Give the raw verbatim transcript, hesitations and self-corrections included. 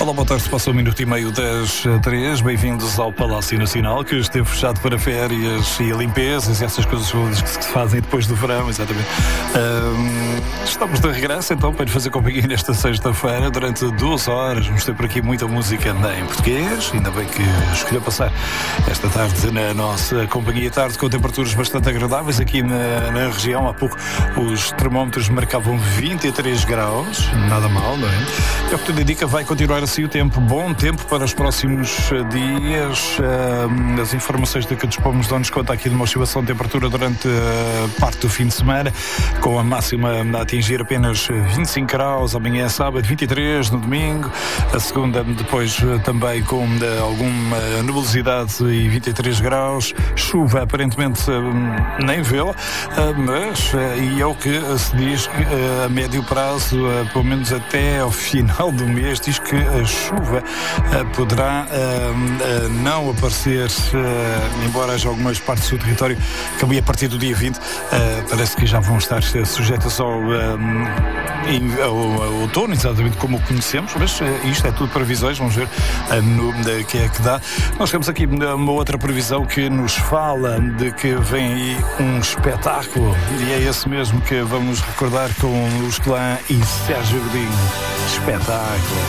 Olá, boa tarde, passa um minuto e meio das três. Bem-vindos ao Palácio Nacional, que esteve fechado para férias e limpezas e essas coisas que se fazem depois do verão, exatamente. Um, estamos de regresso, então, para lhe fazer companhia nesta sexta-feira, durante duas horas. Vamos ter por aqui muita música em português. Ainda bem que escolheu passar esta tarde na nossa companhia. Tarde com temperaturas bastante agradáveis aqui na, na região. Há pouco os termómetros marcavam vinte e três graus. Nada mal, não é? É o que tudo indica, vai continuar assim o tempo. Bom tempo para os próximos dias. Uh, as informações de que dispomos dão-nos conta aqui de uma oscilação de temperatura durante uh, parte do fim de semana, com a máxima a atingir apenas vinte e cinco graus. Amanhã é sábado, vinte e três no domingo. A segunda depois uh, também com uh, alguma nebulosidade e vinte e três graus. Chuva aparentemente uh, nem vê-la, uh, mas uh, e é o que uh, se diz uh, a médio prazo, uh, pelo menos até ao final do mês, diz que a chuva uh, poderá uh, uh, não aparecer, uh, embora haja algumas partes do território que a partir do dia vinte uh, parece que já vão estar sujeitas ao, uh, em, ao, ao outono, exatamente como o conhecemos, mas uh, isto é tudo previsões, vamos ver uh, no uh, que é que dá. Nós temos aqui uma outra previsão que nos fala de que vem aí um espetáculo, e é esse mesmo que vamos recordar com os Clã e Sérgio Godinho. Espetáculo.